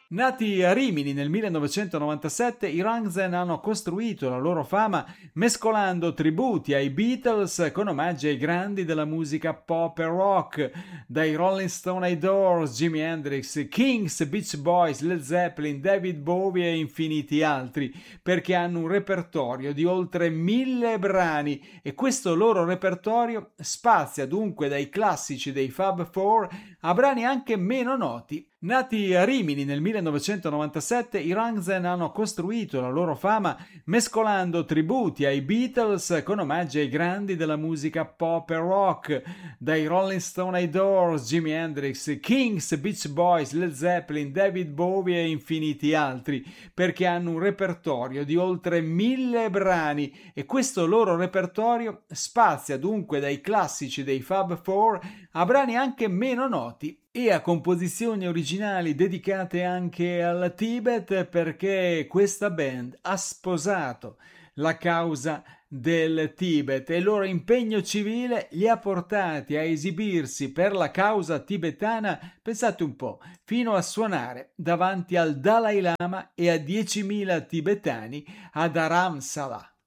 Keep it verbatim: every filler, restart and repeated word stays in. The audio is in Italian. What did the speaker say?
Nati a Rimini nel millenovecentonovantasette, i Rangsen hanno costruito la loro fama mescolando tributi ai Beatles con omaggi ai grandi della musica pop e rock, dai Rolling Stone ai Doors, Jimi Hendrix, Kings, Beach Boys, Led Zeppelin, David Bowie e infiniti altri, perché hanno un repertorio di oltre mille brani e questo loro repertorio spazia dunque dai classici dei Fab Four a brani anche meno noti. Nati a Rimini nel millenovecentonovantasette, i Rangsen hanno costruito la loro fama mescolando tributi ai Beatles con omaggi ai grandi della musica pop e rock, dai Rolling Stone ai Doors, Jimi Hendrix, Kings, Beach Boys, Led Zeppelin, David Bowie e infiniti altri, perché hanno un repertorio di oltre mille brani e questo loro repertorio spazia dunque dai classici dei Fab Four a brani anche meno noti e a composizioni originali dedicate anche al Tibet, perché questa band ha sposato la causa del Tibet e il loro impegno civile li ha portati a esibirsi per la causa tibetana, pensate un po', fino a suonare davanti al Dalai Lama e a diecimila tibetani a Dharamsala.